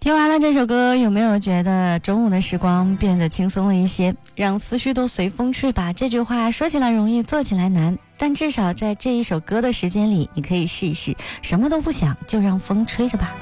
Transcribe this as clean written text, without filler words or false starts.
听完了这首歌，有没有觉得中午的时光变得轻松了一些，让思绪都随风去吧？这句话说起来容易，做起来难，但至少在这一首歌的时间里，你可以试一试，什么都不想，就让风吹着吧。